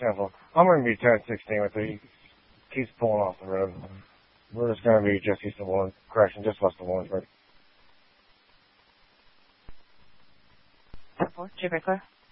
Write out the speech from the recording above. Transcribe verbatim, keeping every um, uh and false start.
Careful. I'm going to be ten sixteen with you. He keeps pulling off the road. We're just going to be just east of Warren. Correction, just west of Warrensburg. four, Jupiter clear.